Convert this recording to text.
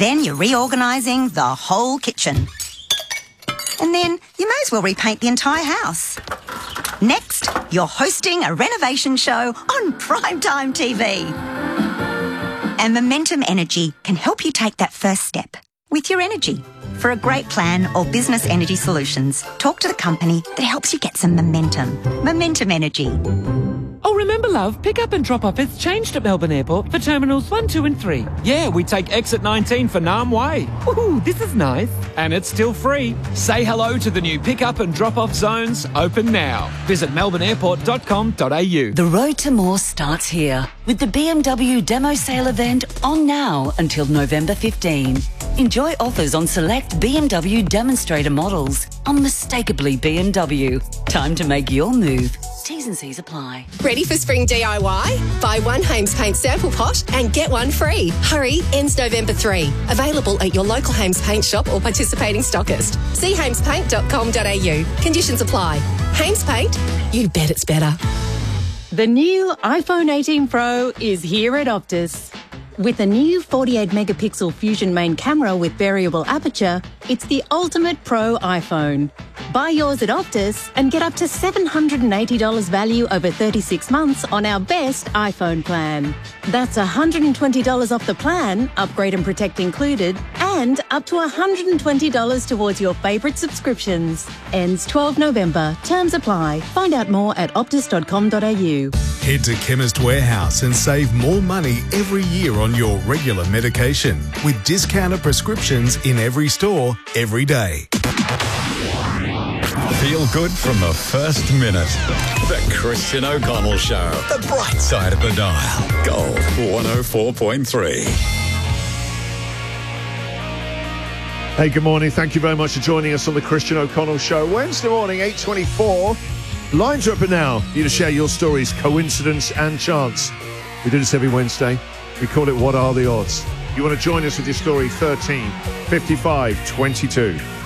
Then you're reorganising the whole kitchen. And then you may as well repaint the entire house. Next, you're hosting a renovation show on primetime TV. And Momentum Energy can help you take that first step with your energy. For a great plan or business energy solutions, talk to the company that helps you get some momentum. Momentum Energy. Oh, remember, love, pick up and drop off has changed at Melbourne Airport for Terminals 1, 2 and 3. Yeah, we take exit 19 for Nam Way. Ooh, this is nice. And it's still free. Say hello to the new pick-up and drop-off zones, open now. Visit melbourneairport.com.au. The road to more starts here with the BMW Demo Sale event on now until November 15. Enjoy offers on select BMW demonstrator models. Unmistakably BMW. Time to make your move. T's and C's apply. Ready for spring DIY? Buy one Hames Paint sample pot and get one free. Hurry, ends November 3. Available at your local Hames Paint shop or participating stockist. See hamespaint.com.au. Conditions apply. Hames Paint, you bet it's better. The new iPhone 18 Pro is here at Optus. With a new 48-megapixel Fusion main camera with variable aperture, it's the ultimate pro iPhone. Buy yours at Optus and get up to $780 value over 36 months on our best iPhone plan. That's $120 off the plan, upgrade and protect included, and up to $120 towards your favourite subscriptions. Ends 12 November. Terms apply. Find out more at optus.com.au. Head to Chemist Warehouse and save more money every year on your regular medication with discounted prescriptions in every store, every day. Feel good from the first minute. The Christian O'Connell Show. The bright side of the dial. Gold 104.3. Hey, good morning. Thank you very much for joining us on the Christian O'Connell Show. Wednesday morning, 8:24. Lines are open now for you to share your stories, coincidence and chance. We do this every Wednesday. We call it What Are the Odds? You want to join us with your story, 13 55 22.